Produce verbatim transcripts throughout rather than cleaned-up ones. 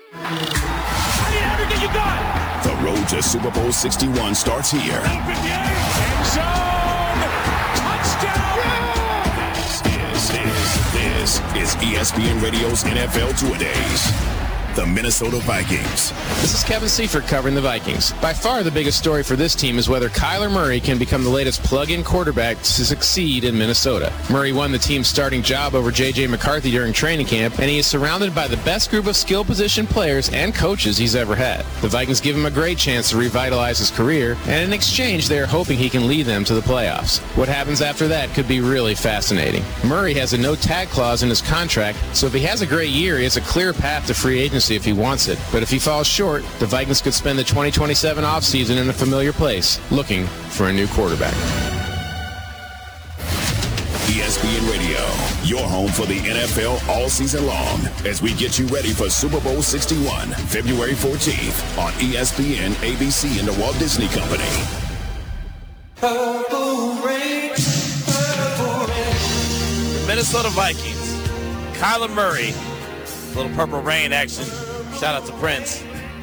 I need everything you got. The road to Super Bowl sixty-one starts here. End zone. Touchdown. Yeah! This is, this is E S P N Radio's N F L Two-A-Days. The Minnesota Vikings. This is Kevin Seifert covering the Vikings. By far the biggest story for this team is whether Kyler Murray can become the latest plug-in quarterback to succeed in Minnesota. Murray won the team's starting job over J J McCarthy during training camp, and he is surrounded by the best group of skill position players and coaches he's ever had. The Vikings give him a great chance to revitalize his career, and in exchange they are hoping he can lead them to the playoffs. What happens after that could be really fascinating. Murray has a no-tag clause in his contract, so if he has a great year, he has a clear path to free agency if he wants it. But if he falls short, the Vikings could spend the twenty twenty-seven offseason in a familiar place, looking for a new quarterback. E S P N Radio, your home for the N F L all season long, as we get you ready for Super Bowl sixty-one, February fourteenth, on E S P N, A B C, and the Walt Disney Company. Purple rain, purple rain. The Minnesota Vikings, Kyler Murray, little purple rain action. Shout out to Prince.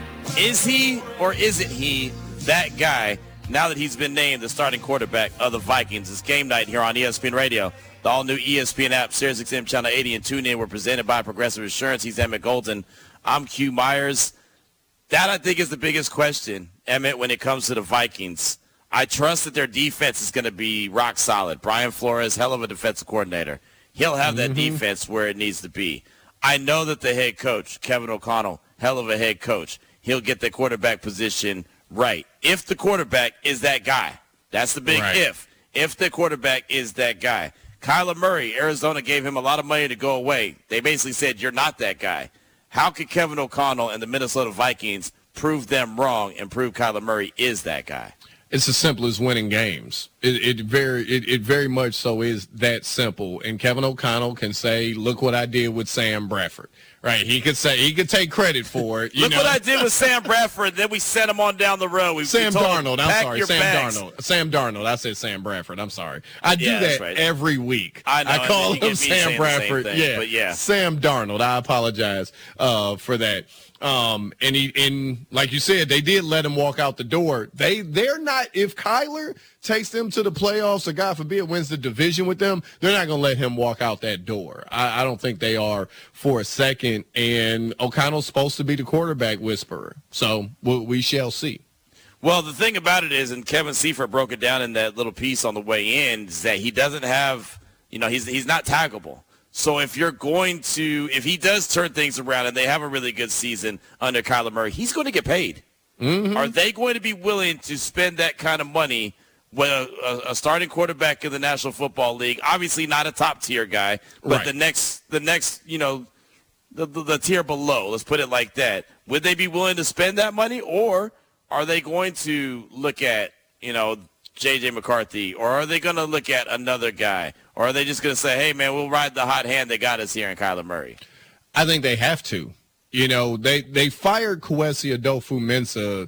Is he or isn't he that guy now that he's been named the starting quarterback of the Vikings? It's game night here on E S P N Radio. The all-new E S P N app, Sirius X M Channel eighty, and TuneIn were presented by Progressive Insurance. He's Emmett Golden. I'm Q Myers. That, I think, is the biggest question, Emmett, when it comes to the Vikings. I trust that their defense is going to be rock solid. Brian Flores, hell of a defensive coordinator. He'll have that mm-hmm. defense where it needs to be. I know that the head coach, Kevin O'Connell, hell of a head coach, he'll get the quarterback position right. If the quarterback is that guy. That's the big right. if. If the quarterback is that guy. Kyler Murray, Arizona gave him a lot of money to go away. They basically said, you're not that guy. How could Kevin O'Connell and the Minnesota Vikings prove them wrong and prove Kyler Murray is that guy? It's as simple as winning games. It, it very it, it very much so is that simple. And Kevin O'Connell can say, look what I did with Sam Bradford. Right. He could say he could take credit for it. You look know? what I did with Sam Bradford. Then we sent him on down the road. We, Sam we told Darnold. him, I'm sorry. Sam bags. Darnold. Sam Darnold. I said Sam Bradford. I'm sorry. I do yeah, that right. every week. I know. I call him Sam Bradford. Thing, yeah. But yeah. Sam Darnold. I apologize uh, for that. Um, and he, and like you said, they did let him walk out the door. They, they're not, if Kyler takes them to the playoffs or God forbid wins the division with them, they're not going to let him walk out that door. I, I don't think they are for a second. And O'Connell's supposed to be the quarterback whisperer. So we, we shall see. Well, the thing about it is, and Kevin Seifert broke it down in that little piece on the way in, is that he doesn't have, you know, he's he's not taggable. So if you're going to, if he does turn things around and they have a really good season under Kyler Murray, he's going to get paid. Mm-hmm. Are they going to be willing to spend that kind of money when a, a starting quarterback in the National Football League, obviously not a top-tier guy, but right. the next, the next, you know, the, the, the tier below, let's put it like that, would they be willing to spend that money, or are they going to look at, you know, J J McCarthy, or are they going to look at another guy? Or are they just going to say, hey, man, we'll ride the hot hand that got us here in Kyler Murray? I think they have to. You know, they, they fired Kwesi Adofo-Mensah.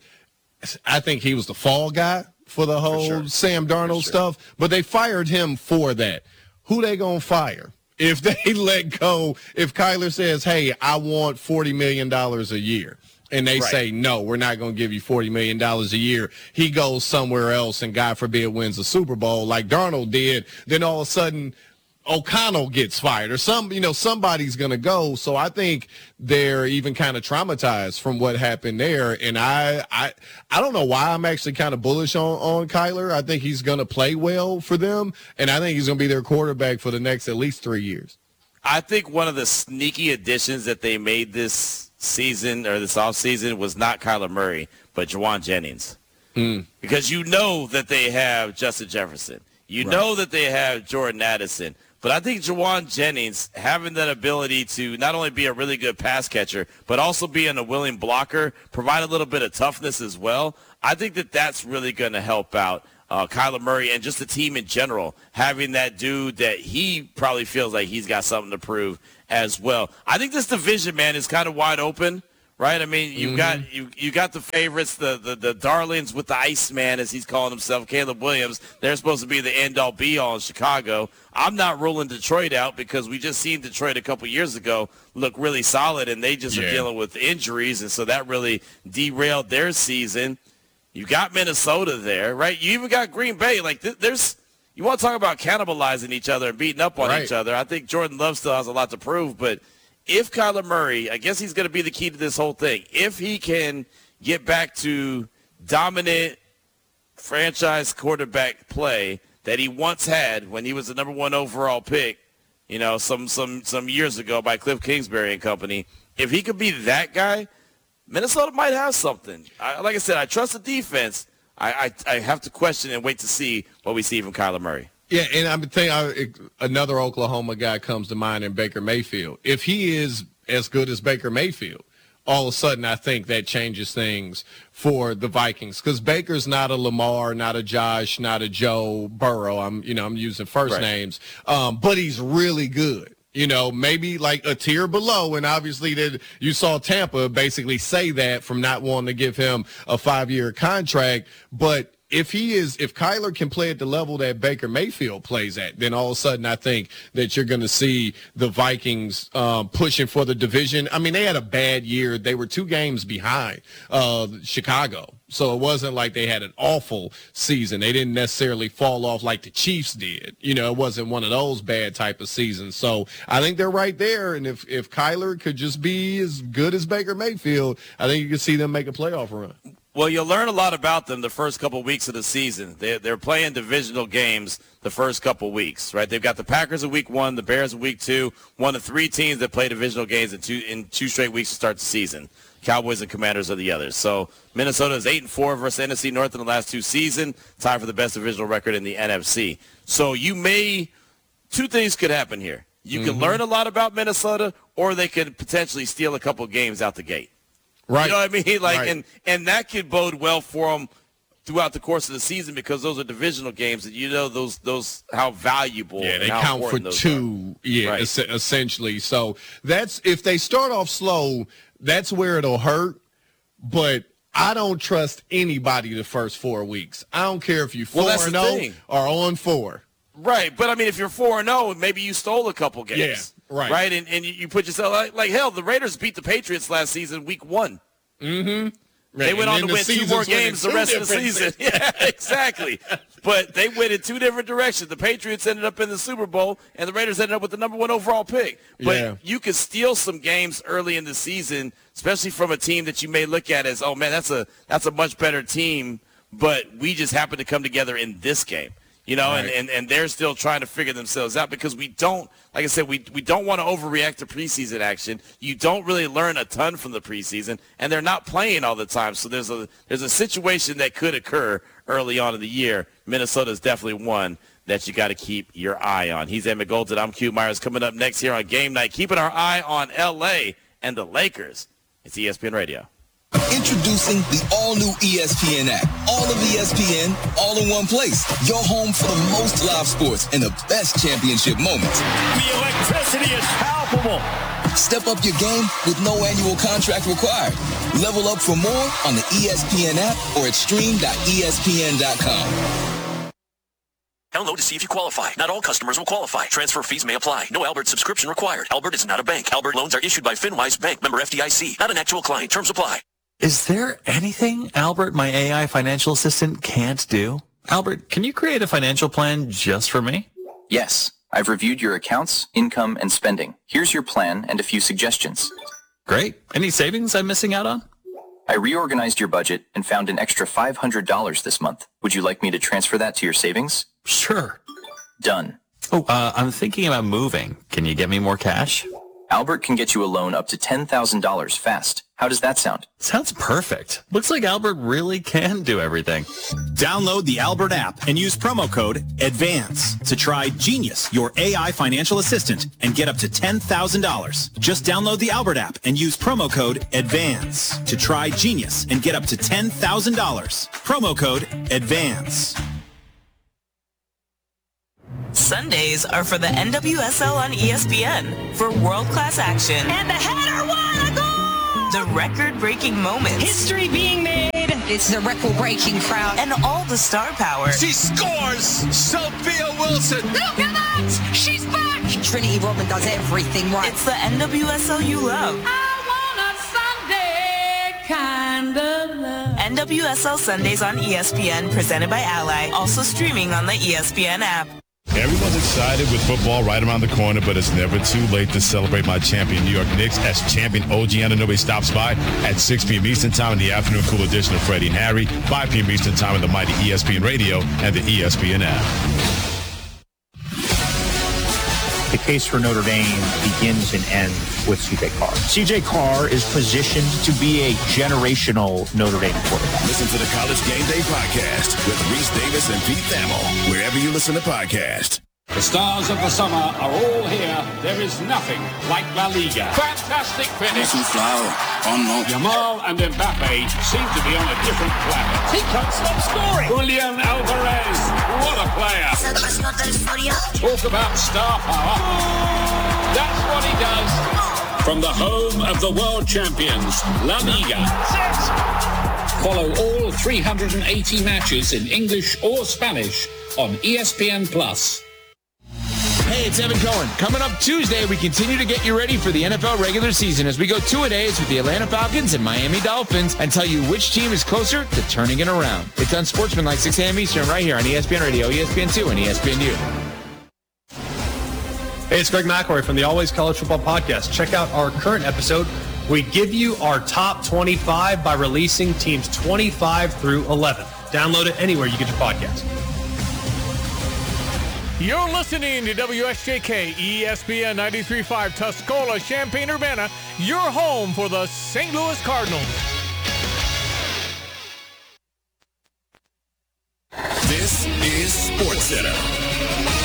I think he was the fall guy for the whole for sure. Sam Darnold sure. stuff. But they fired him for that. Who they going to fire? If they let go, if Kyler says, hey, I want forty million dollars a year. And they right. say, no, we're not going to give you forty million dollars a year. He goes somewhere else and, God forbid, wins the Super Bowl like Darnold did. Then all of a sudden, O'Connell gets fired or some, you know, somebody's going to go. So I think they're even kind of traumatized from what happened there. And I, I, I don't know why I'm actually kind of bullish on, on Kyler. I think he's going to play well for them. And I think he's going to be their quarterback for the next at least three years. I think one of the sneaky additions that they made this season or this offseason was not Kyler Murray, but Juwan Jennings. Mm. Because you know that they have Justin Jefferson. You right. know that they have Jordan Addison. But I think Juwan Jennings, having that ability to not only be a really good pass catcher, but also being a willing blocker, provide a little bit of toughness as well, I think that that's really going to help out uh, Kyler Murray and just the team in general, having that dude that he probably feels like he's got something to prove as well. I think this division, man, is kind of wide open right? I mean, you Mm-hmm. got you you got the favorites, the, the the darlings with the Iceman, as he's calling himself, Caleb Williams. They're supposed to be the end-all, be-all in Chicago. I'm not ruling Detroit out because we just seen Detroit a couple years ago look really solid, and they just Yeah. are dealing with injuries, and so that really derailed their season. You got Minnesota there, right? You even got Green Bay. Like, th- there's – you want to talk about cannibalizing each other and beating up on Right. each other. I think Jordan Love still has a lot to prove, but if Kyler Murray, I guess he's going to be the key to this whole thing. If he can get back to dominant franchise quarterback play that he once had when he was the number one overall pick, you know, some some some years ago by Cliff Kingsbury and company, if he could be that guy, Minnesota might have something. I, like I said, I trust the defense. I, I I have to question and wait to see what we see from Kyler Murray. Yeah, and I'm telling you, another Oklahoma guy comes to mind in Baker Mayfield. If he is as good as Baker Mayfield, all of a sudden I think that changes things for the Vikings because Baker's not a Lamar, not a Josh, not a Joe Burrow. I'm you know I'm using first Right. names, um, but he's really good. You know, maybe like a tier below, and obviously that you saw Tampa basically say that from not wanting to give him a five-year contract, but if he is, if Kyler can play at the level that Baker Mayfield plays at, then all of a sudden I think that you're going to see the Vikings um, pushing for the division. I mean, they had a bad year. They were two games behind uh, Chicago. So it wasn't like they had an awful season. They didn't necessarily fall off like the Chiefs did. You know, it wasn't one of those bad type of seasons. So I think they're right there. And if, if Kyler could just be as good as Baker Mayfield, I think you could see them make a playoff run. Well, you'll learn a lot about them the first couple weeks of the season. They're, they're playing divisional games the first couple weeks, right? They've got the Packers in week one, the Bears in week two, one of three teams that play divisional games in two, in two straight weeks to start the season. Cowboys and Commanders are the others. So Minnesota is eight and four versus N F C North in the last two seasons, tied for the best divisional record in the N F C. So you may – two things could happen here. You Mm-hmm. can learn a lot about Minnesota, or they could potentially steal a couple games out the gate. Right. You know what I mean? Like, Right. and, and that could bode well for them throughout the course of the season because those are divisional games that you know those those how valuable. Yeah, they and how count for important those two, are. yeah, Right. es- essentially. So that's if they start off slow, that's where it'll hurt. But I don't trust anybody the first four weeks. I don't care if you Well, four that's and the zero thing. or on four. Right, but I mean, if you're four and zero, maybe you stole a couple games. Yeah, right. Right, and and you, you put yourself like, like hell. The Raiders beat the Patriots last season, week one. They went on to win two more games the rest of the season. Yeah, exactly. But they went in two different directions. The Patriots ended up in the Super Bowl, and the Raiders ended up with the number one overall pick. But Yeah. you could steal some games early in the season, especially from a team that you may look at as, oh, man, that's a that's a much better team, but we just happen to come together in this game. You know, and, Right. and, and they're still trying to figure themselves out because we don't, like I said, we we don't want to overreact to preseason action. You don't really learn a ton from the preseason, and they're not playing all the time. So there's a there's a situation that could occur early on in the year. Minnesota is definitely one that you got to keep your eye on. He's Emmett Golden. I'm Q Myers. Coming up next here on Game Night, keeping our eye on L A and the Lakers. It's E S P N Radio. Introducing the all-new E S P N app. All of E S P N, all in one place. Your home for the most live sports and the best championship moments. The electricity is palpable. Step up your game with no annual contract required. Level up for more on the E S P N app or at stream dot E S P N dot com. Download to see if you qualify. Not all customers will qualify. Transfer fees may apply. No Albert subscription required. Albert is not a bank. Albert loans are issued by FinWise Bank, member F D I C. Not an actual client. Terms apply. Is there anything Albert, my A I financial assistant, can't do? Albert, can you create a financial plan just for me? Yes. I've reviewed your accounts, income, and spending. Here's your plan and a few suggestions. Great. Any savings I'm missing out on? I reorganized your budget and found an extra five hundred dollars this month. Would you like me to transfer that to your savings? Sure. Done. Oh, uh, I'm thinking about moving. Can you get me more cash? Albert can get you a loan up to ten thousand dollars fast. How does that sound? Sounds perfect. Looks like Albert really can do everything. Download the Albert app and use promo code ADVANCE to try Genius, your A I financial assistant, and get up to ten thousand dollars. Just download the Albert app and use promo code ADVANCE to try Genius and get up to ten thousand dollars. Promo code ADVANCE. Sundays are for the N W S L on E S P N for world-class action. And the header, what a goal! The record-breaking moments. History being made. It's the record-breaking crowd. And all the star power. She scores! Sophia Wilson! Look at that! She's back! Trinity Rodman does everything right. It's the N W S L you love. I want a Sunday kind of love. N W S L Sundays on E S P N, presented by Ally. Also streaming on the E S P N app. Everyone's excited with football right around the corner, but it's never too late to celebrate my champion New York Knicks as champion O G Anunoby stops by at six p.m. Eastern Time in the afternoon cool edition of Freddie and Harry, five p.m. Eastern Time in the mighty E S P N Radio and the E S P N app. The case for Notre Dame begins and ends with C J Carr. C J Carr is positioned to be a generational Notre Dame quarterback. Listen to the College Game Day Podcast with Reese Davis and Pete Thamel, wherever you listen to podcasts. The stars of the summer are all here. There is nothing like La Liga. Fantastic finish. Yamal and Mbappe seem to be on a different planet. He can't stop scoring. Julian Alvarez, what a player. Talk about star power. That's what he does. From the home of the world champions, La Liga. Follow all three hundred eighty matches in English or Spanish on E S P N Plus. Hey, it's Evan Cohen. Coming up Tuesday, we continue to get you ready for the N F L regular season as we go two-a-days with the Atlanta Falcons and Miami Dolphins and tell you which team is closer to turning it around. It's Unsportsmanlike, six a.m. Eastern, right here on E S P N Radio, E S P N two, and E S P N U. Hey, it's Greg McElroy from the Always College Football Podcast. Check out our current episode. We give you our top twenty-five by releasing teams twenty-five through eleven. Download it anywhere you get your podcast. You're listening to W S J K E S P N ninety-three point five Tuscola, Champaign-Urbana, your home for the Saint Louis Cardinals. This is SportsCenter.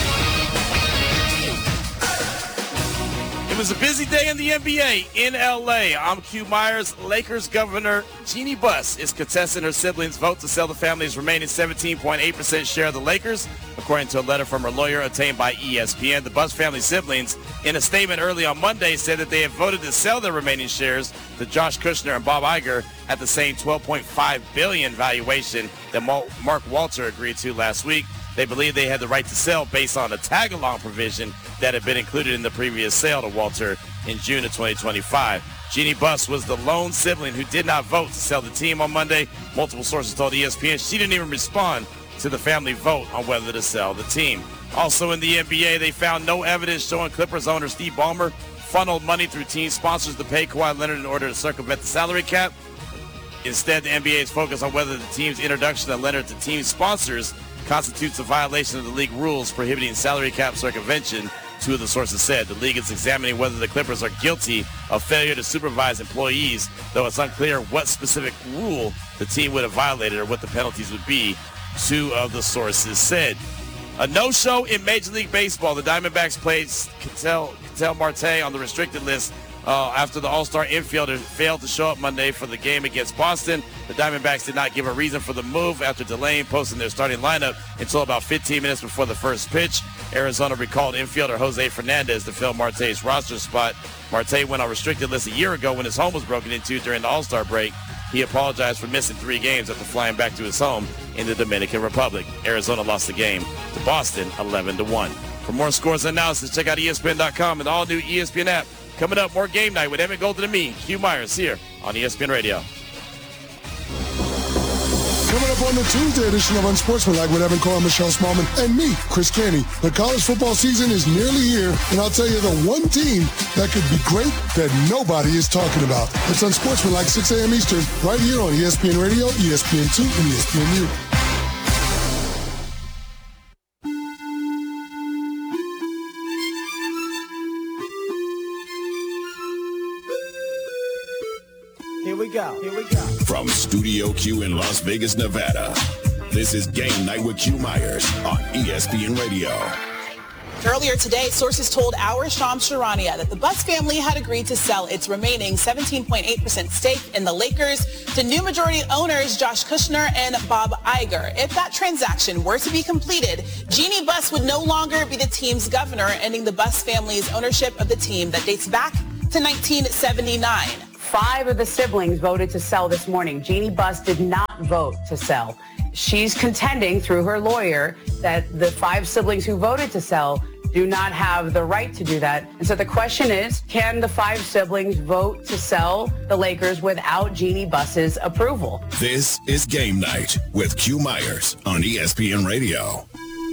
It was a busy day in the N B A in L A. I'm Q Myers. Lakers governor Jeannie Buss is contesting her siblings' vote to sell the family's remaining seventeen point eight percent share of the Lakers, according to a letter from her lawyer obtained by E S P N. The Buss family siblings, in a statement early on Monday, said that they have voted to sell their remaining shares to Josh Kushner and Bob Iger at the same twelve point five billion dollars valuation that Mark Walter agreed to last week. They believe they had the right to sell based on a tag-along provision that had been included in the previous sale to Walter in June of twenty twenty-five. Jeannie Buss was the lone sibling who did not vote to sell the team on Monday. Multiple sources told E S P N she didn't even respond to the family vote on whether to sell the team. Also in the N B A, they found no evidence showing Clippers owner Steve Ballmer funneled money through team sponsors to pay Kawhi Leonard in order to circumvent the salary cap. Instead, the N B A is focused on whether the team's introduction of Leonard to team sponsors constitutes a violation of the league rules prohibiting salary cap circumvention, two of the sources said. The league is examining whether the Clippers are guilty of failure to supervise employees, though it's unclear what specific rule the team would have violated or what the penalties would be, two of the sources said. A no-show in Major League Baseball. The Diamondbacks played Ketel, Ketel Marte on the restricted list Uh, after the All-Star infielder failed to show up Monday for the game against Boston. The Diamondbacks did not give a reason for the move after delaying posting their starting lineup until about fifteen minutes before the first pitch. Arizona recalled infielder Jose Fernandez to fill Marte's roster spot. Marte went on restricted list a year ago when his home was broken into during the All-Star break. He apologized for missing three games after flying back to his home in the Dominican Republic. Arizona lost the game to Boston eleven to one. For more scores and analysis, check out E S P N dot com and the all-new E S P N app. Coming up, more Game Night with Emmett Golden and me, Q Myers, here on E S P N Radio. Coming up on the Tuesday edition of Unsportsmanlike with Evan Carr, Michelle Smallman, and me, Chris Canty. The college football season is nearly here, and I'll tell you the one team that could be great that nobody is talking about. It's Unsportsmanlike, six a.m. Eastern, right here on E S P N Radio, E S P N two, and E S P N U. Here we go. Here we go. From Studio Q in Las Vegas, Nevada, this is Game Night with Q Myers on E S P N Radio. Earlier today, sources told our Shams Charania that the Buss family had agreed to sell its remaining seventeen point eight percent stake in the Lakers to new majority owners Josh Kushner and Bob Iger. If that transaction were to be completed, Jeannie Buss would no longer be the team's governor, ending the Buss family's ownership of the team that dates back to nineteen seventy-nine. Five of the siblings voted to sell this morning. Jeannie Buss did not vote to sell. She's contending through her lawyer that the five siblings who voted to sell do not have the right to do that. And so the question is, can the five siblings vote to sell the Lakers without Jeannie Buss's approval? This is Game Night with Q Myers on E S P N Radio.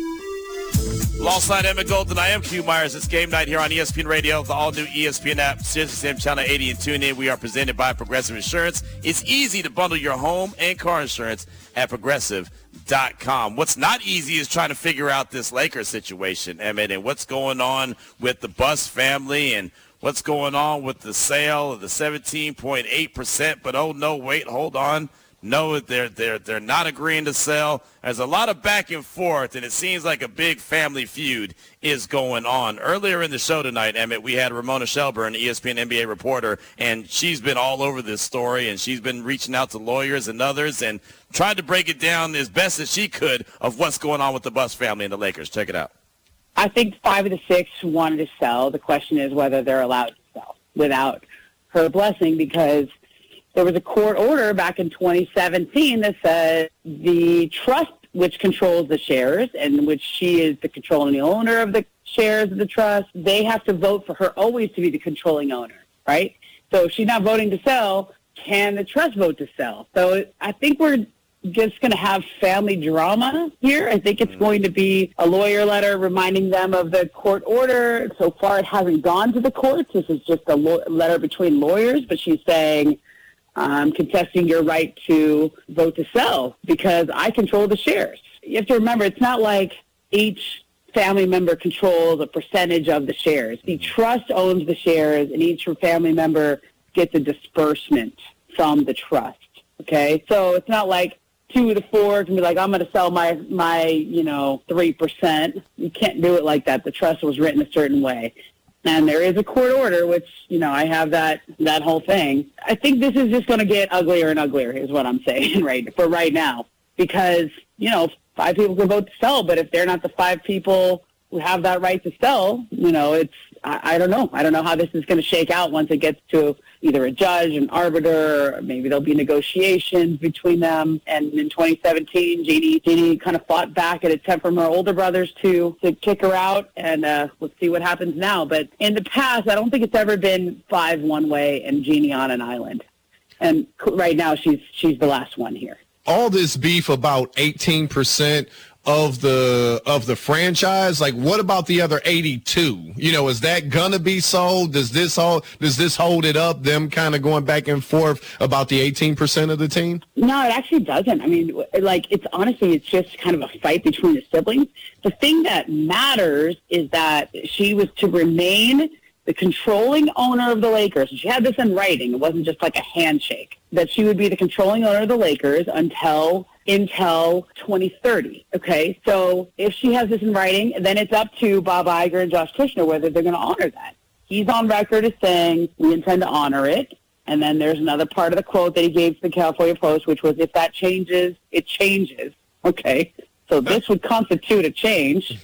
Alongside Emmett Golden, I am Q Myers. It's Game Night here on E S P N Radio, the all-new E S P N app, SiriusXM Channel eighty, and tune in. We are presented by Progressive Insurance. It's easy to bundle your home and car insurance at Progressive dot com. What's not easy is trying to figure out this Lakers situation, Emmett, and what's going on with the Buss family and what's going on with the sale of the seventeen point eight percent. But, oh, no, wait, hold on. No, they're, they're, they're not agreeing to sell. There's a lot of back and forth, and it seems like a big family feud is going on. Earlier in the show tonight, Emmett, we had Ramona Shelburne, E S P N N B A reporter, and she's been all over this story, and she's been reaching out to lawyers and others and tried to break it down as best as she could of what's going on with the Buss family and the Lakers. Check it out. I think five of the six wanted to sell. The question is whether they're allowed to sell without her blessing, because there was a court order back in twenty seventeen that said the trust, which controls the shares and which she is the controlling owner of the shares of the trust, they have to vote for her always to be the controlling owner, right? So if she's not voting to sell, can the trust vote to sell? So I think we're just going to have family drama here. I think it's going to be a lawyer letter reminding them of the court order. So far, it hasn't gone to the courts. This is just a lo- letter between lawyers, but she's saying, Um, contesting your right to vote to sell because I control the shares. You have to remember, it's not like each family member controls a percentage of the shares. The trust owns the shares, and each family member gets a disbursement from the trust, okay? So it's not like two of the four can be like, I'm going to sell my, my, you know, three percent. You can't do it like that. The trust was written a certain way. And there is a court order, which, you know, I have that that whole thing. I think this is just going to get uglier and uglier is what I'm saying right for right now. Because, you know, five people can vote to sell, but if they're not the five people who have that right to sell, you know, it's, I, I don't know. I don't know how this is going to shake out once it gets to either a judge, an arbiter, or maybe there'll be negotiations between them. And in twenty seventeen, Jeannie, Jeannie kind of fought back at attempt from her older brothers to, to kick her out. And uh, let's see what happens now. But in the past, I don't think it's ever been five one way and Jeannie on an island. And right now, she's she's the last one here. All this beef about eighteen percent of the of the franchise, like what about the other eighty-two? You know, is that gonna be sold? Does this hold does this hold it up, them kind of going back and forth about the eighteen percent of the team? No, it actually doesn't. I mean, like, it's honestly, it's just kind of a fight between the siblings. The thing that matters is that she was to remain the controlling owner of the Lakers. She had this in writing. It wasn't just like a handshake. That she would be the controlling owner of the Lakers until until twenty thirty, okay? So if she has this in writing, then it's up to Bob Iger and Josh Kushner whether they're going to honor that. He's on record as saying, we intend to honor it. And then there's another part of the quote that he gave to the California Post, which was, if that changes, it changes, okay? So this would constitute a change.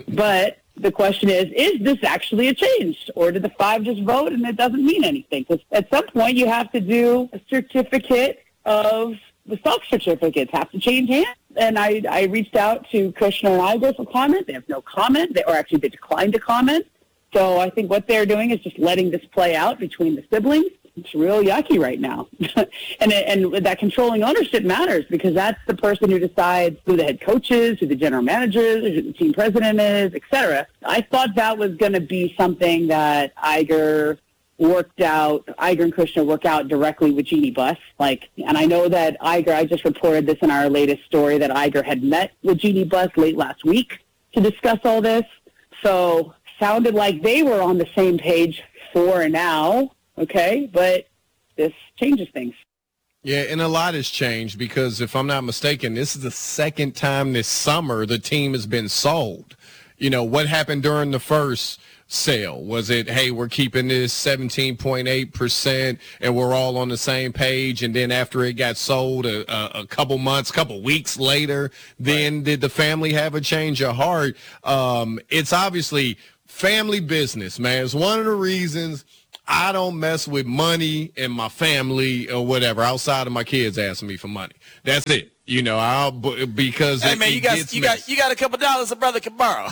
But the question is, is this actually a change? Or did the five just vote and it doesn't mean anything? Because at some point you have to do a certificate of the stock certificates have to change hands. And I, I reached out to Kushner and Iger for comment. They have no comment. They, or actually, they declined to comment. So I think what they're doing is just letting this play out between the siblings. It's real yucky right now. and and that controlling ownership matters because that's the person who decides who the head coach is, who the general manager is, who the team president is, et cetera. I thought that was going to be something that Iger worked out, Iger and Kushner work out directly with Jeannie Buss. Like, and I know that Iger, I just reported this in our latest story, that Iger had met with Jeannie Buss late last week to discuss all this. So sounded like they were on the same page for now, okay? But this changes things. Yeah, and a lot has changed because if I'm not mistaken, this is the second time this summer the team has been sold. You know, what happened during the first sale? Was it, hey, we're keeping this seventeen point eight percent and we're all on the same page, and then after it got sold a, a, a couple months, couple weeks later, then right. Did the family have a change of heart? Um, it's obviously family business, man. It's one of the reasons I don't mess with money and my family or whatever outside of my kids asking me for money. That's it. You know, I'll because hey it, man, you it got gets you messy. got you got a couple dollars a brother can borrow.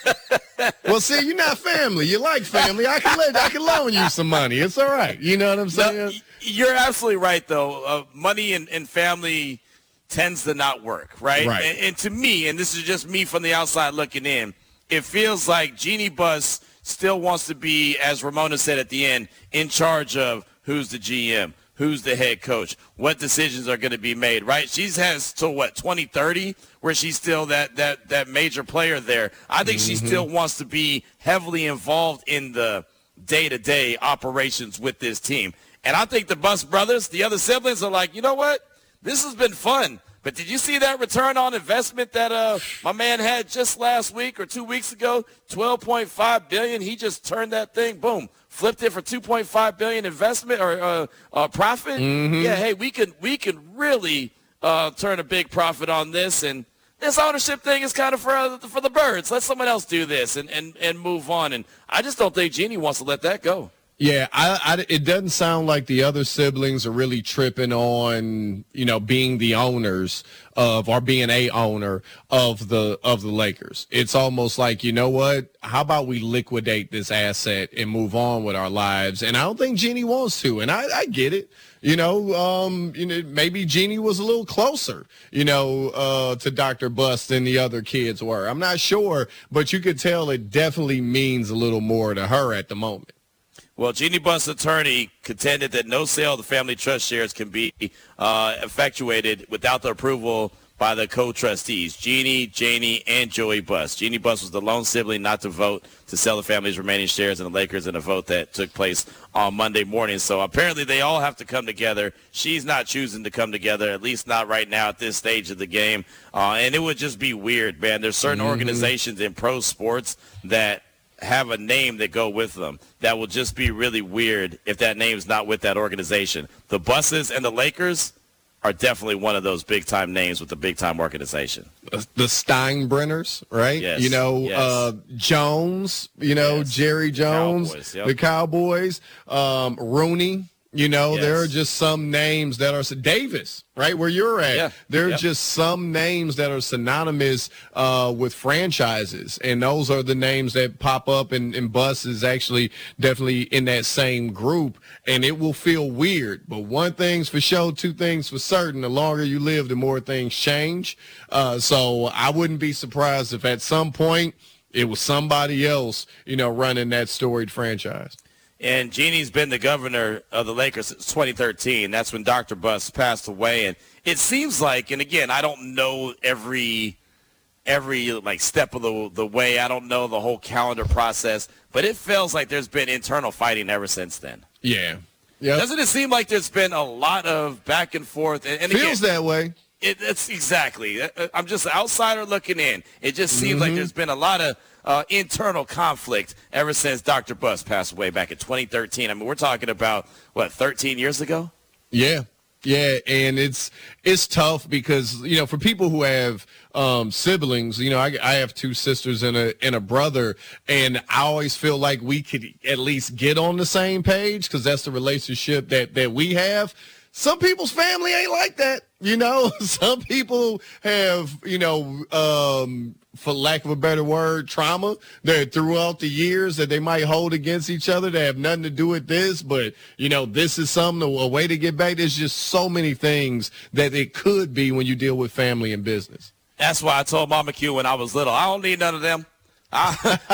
Well, see, you're not family. You like family. I can let I can loan you some money. It's all right. You know what I'm saying? No, you're absolutely right, though. Uh, money and, and family tends to not work, right? Right. And, and to me, and this is just me from the outside looking in, it feels like Jeannie Buss still wants to be, as Ramona said at the end, in charge of who's the G M, who's the head coach, what decisions are going to be made, right? She's has till, what, twenty thirty, where she's still that that that major player there. I think mm-hmm. she still wants to be heavily involved in the day-to-day operations with this team. And I think the Buss brothers, the other siblings, are like, you know what? This has been fun. But did you see that return on investment that uh, my man had just last week or two weeks ago? twelve point five billion dollars. He just turned that thing, boom, flipped it for two point five billion dollars investment or uh, uh, profit. Mm-hmm. Yeah, hey, we can we can really uh, turn a big profit on this. And this ownership thing is kind of for uh, for the birds. Let someone else do this and, and, and move on. And I just don't think Jeannie wants to let that go. Yeah, I, I, it doesn't sound like the other siblings are really tripping on, you know, being the owners of or being a owner of the of the Lakers. It's almost like, you know what? How about we liquidate this asset and move on with our lives? And I don't think Jeannie wants to, and I, I get it. You know, um, you know, maybe Jeannie was a little closer, you know, uh, to Doctor Buss than the other kids were. I'm not sure, but you could tell it definitely means a little more to her at the moment. Well, Jeannie Buss' attorney contended that no sale of the family trust shares can be uh, effectuated without the approval by the co-trustees, Jeannie, Janie, and Joey Buss. Jeannie Buss was the lone sibling not to vote to sell the family's remaining shares in the Lakers in a vote that took place on Monday morning. So apparently they all have to come together. She's not choosing to come together, at least not right now at this stage of the game. Uh, and it would just be weird, man. There's certain mm-hmm. organizations in pro sports that have a name that go with them that will just be really weird if that name's not with that organization. The Busses and the Lakers are definitely one of those big-time names with a big-time organization. The Steinbrenners, right? Yes. You know, yes. uh, Jones, you know, yes. Jerry Jones, Cowboys, yep. the Cowboys, um, Rooney. You know, yes. there are just some names that are Davis, right where you're at. Yeah. There are yep. just some names that are synonymous uh, with franchises, and those are the names that pop up. And, and Buss is actually definitely in that same group, and it will feel weird. But one thing's for sure, two things for certain: the longer you live, the more things change. Uh, so I wouldn't be surprised if at some point it was somebody else, you know, running that storied franchise. And Jeannie's been the governor of the Lakers since twenty thirteen. That's when Doctor Buss passed away. And it seems like, and again, I don't know every every like step of the the way. I don't know the whole calendar process, but it feels like there's been internal fighting ever since then. Yeah. Yeah. Doesn't it seem like there's been a lot of back and forth? And, and feels again, that way. It, it's exactly. I'm just an outsider looking in. It just seems mm-hmm. like there's been a lot of uh, internal conflict ever since Doctor Buss passed away back in twenty thirteen. I mean, we're talking about, what, thirteen years ago? Yeah. Yeah, and it's it's tough because, you know, for people who have um, siblings, you know, I, I have two sisters and a and a brother, and I always feel like we could at least get on the same page because that's the relationship that, that we have. Some people's family ain't like that, you know. Some people have, you know, um, for lack of a better word, trauma that throughout the years that they might hold against each other that have nothing to do with this. But, you know, this is something, a way to get back. There's just so many things that it could be when you deal with family and business. That's why I told Mama Q when I was little, I don't need none of them. I,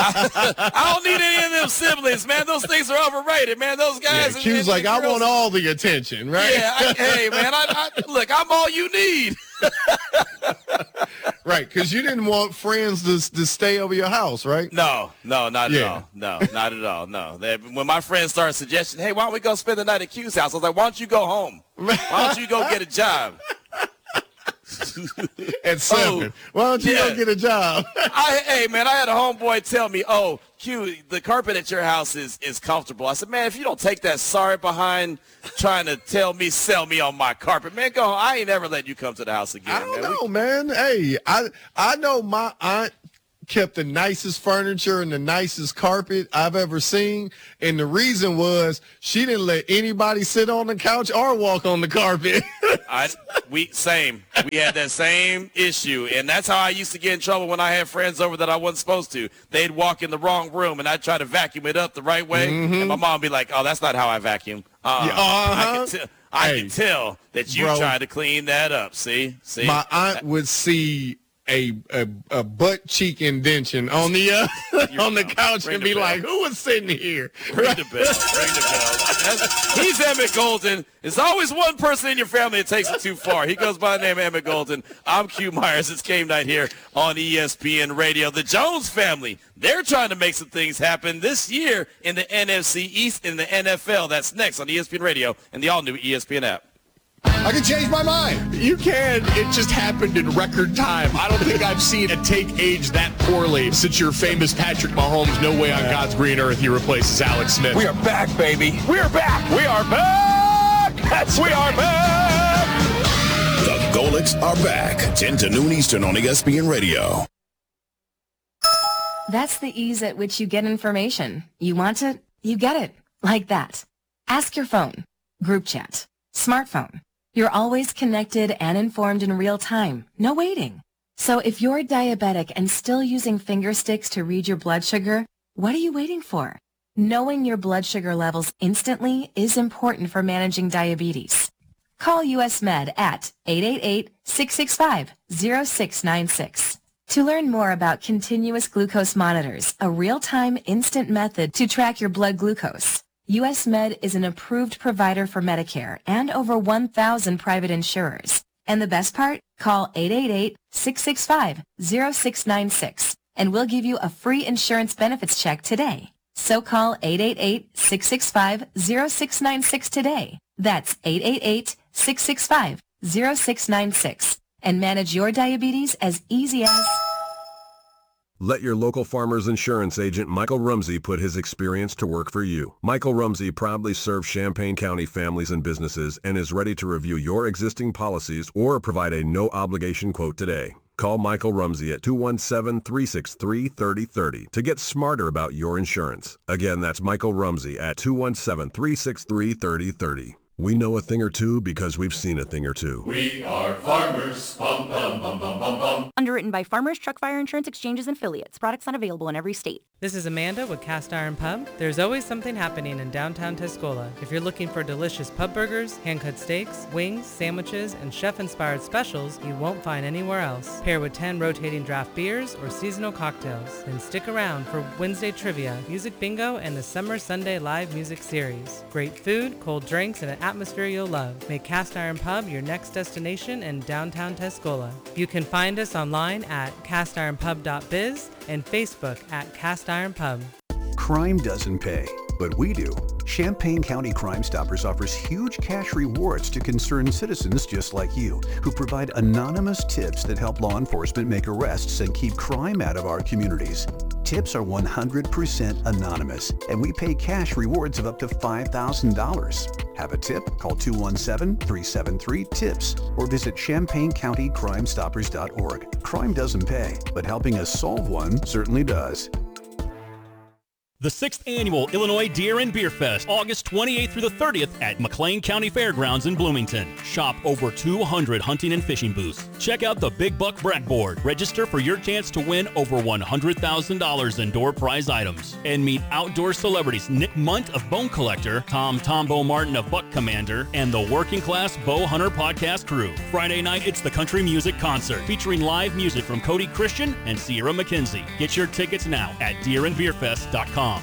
I, I don't need any of them siblings, man. Those things are overrated, man. Those guys. Yeah, Q's and, like, and I girls, want all the attention, right? Yeah, I, hey, man, I, I, look, I'm all you need. Right, because you didn't want friends to, to stay over your house, right? No, no, not yeah. at all. No, not at all, no. They, when my friends started suggesting, hey, why don't we go spend the night at Q's house? I was like, why don't you go home? Why don't you go get a job? At seven. Oh, why don't you yeah. go get a job? I, hey, man, I had a homeboy tell me, oh, Q, the carpet at your house is, is comfortable. I said, man, if you don't take that sorry behind trying to tell me, sell me on my carpet, man, go home. I ain't ever letting you come to the house again. I don't man. know, we, man. Hey, I I know my aunt kept the nicest furniture and the nicest carpet I've ever seen. And the reason was she didn't let anybody sit on the couch or walk on the carpet. I, we same. We had that same issue, and that's how I used to get in trouble when I had friends over that I wasn't supposed to. They'd walk in the wrong room, and I'd try to vacuum it up the right way, mm-hmm. and my mom would be like, "Oh, that's not how I vacuum." Uh-uh. Yeah, uh-huh. I, can t- I hey, can tell that you bro, tried to clean that up. See, see. My aunt would see a a, a butt cheek indention on the uh, on the couch Ring and the be bell. Like, "Who was sitting here?" Ring the bell. Ring the bell. That's, he's Emmett Golden. There's always one person in your family that takes it too far. He goes by the name Emmett Golden. I'm Q Myers. It's game night here on E S P N Radio. The Jones family, they're trying to make some things happen this year in the N F C East in the N F L. That's next on E S P N Radio and the all-new E S P N app. I can change my mind. You can. It just happened in record time. I don't think I've seen a take age that poorly since your famous Patrick Mahomes. No way on God's green earth he replaces Alex Smith. We are back, baby. We are back. We are back. That's we are back. The Golics are back. ten to noon Eastern on E S P N Radio. That's the ease at which you get information. You want it, you get it. Like that. Ask your phone. Group chat. Smartphone. You're always connected and informed in real time. No waiting. So if you're diabetic and still using finger sticks to read your blood sugar, what are you waiting for? Knowing your blood sugar levels instantly is important for managing diabetes. Call U S Med at eight eight eight, six six five, zero six nine six. To learn more about continuous glucose monitors, a real-time instant method to track your blood glucose, U S Med is an approved provider for Medicare and over one thousand private insurers. And the best part? Call eight eight eight, six six five, zero six nine six and we'll give you a free insurance benefits check today. So call eight eight eight, six six five, zero six nine six today. That's eight eight eight, six six five, zero six nine six and manage your diabetes as easy as... Let your local Farmers Insurance agent Michael Rumsey put his experience to work for you. Michael Rumsey proudly serves Champaign County families and businesses and is ready to review your existing policies or provide a no-obligation quote today. Call Michael Rumsey at two one seven, three six three, three zero three zero to get smarter about your insurance. Again, that's Michael Rumsey at two one seven, three six three, three zero three zero. We know a thing or two because we've seen a thing or two. We are farmers. Bum, bum, bum, bum, bum, bum. Underwritten by Farmers Truck Fire Insurance Exchanges and Affiliates. Products not available in every state. This is Amanda with Cast Iron Pub. There's always something happening in downtown Tuscola. If you're looking for delicious pub burgers, hand-cut steaks, wings, sandwiches, and chef-inspired specials you won't find anywhere else. Pair with ten rotating draft beers or seasonal cocktails. Then stick around for Wednesday trivia, music bingo, and the Summer Sunday live music series. Great food, cold drinks, and an atmosphere you'll love. Make Cast Iron Pub your next destination in downtown Tuscola. You can find us online at cast iron pub dot biz and Facebook at Cast Iron Pub. Crime doesn't pay, but we do. Champaign County Crime Stoppers offers huge cash rewards to concerned citizens just like you, who provide anonymous tips that help law enforcement make arrests and keep crime out of our communities. Tips are one hundred percent anonymous, and we pay cash rewards of up to five thousand dollars. Have a tip? Call two one seven, three seven three, TIPS or visit champaign county crime stoppers dot org. Crime doesn't pay, but helping us solve one certainly does. The sixth Annual Illinois Deer and Beer Fest, August twenty-eighth through the thirtieth at McLean County Fairgrounds in Bloomington. Shop over two hundred hunting and fishing booths. Check out the Big Buck Brackboard. Register for your chance to win over one hundred thousand dollars in door prize items. And meet outdoor celebrities Nick Munt of Bone Collector, Tom Tombo Martin of Buck Commander, and the Working Class Bow Hunter podcast crew. Friday night, it's the Country Music Concert, featuring live music from Cody Christian and Sierra McKenzie. Get your tickets now at deer and beer fest dot com.